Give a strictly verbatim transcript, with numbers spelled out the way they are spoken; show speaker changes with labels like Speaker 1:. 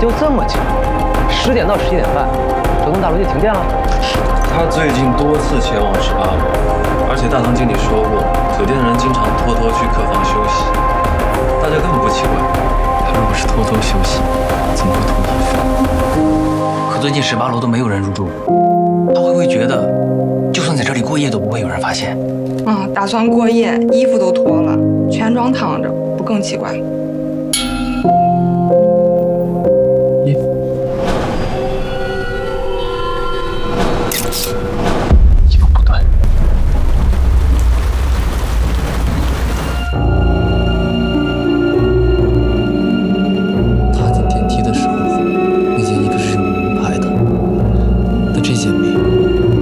Speaker 1: 就这么巧，十点到十一点半，整栋大楼就停电了。
Speaker 2: 他最近多次前往十八楼，而且大堂经理说过，酒店的人经常偷偷去客房休息，大家根本不奇怪。他如果是偷偷休息，怎么会偷衣服？
Speaker 3: 可最近十八楼都没有人入住，他会不会觉得，就算在这里过夜都不会有人发现？
Speaker 4: 啊，打算过夜，衣服都脱了，全装躺着，不更奇怪？
Speaker 2: 衣服。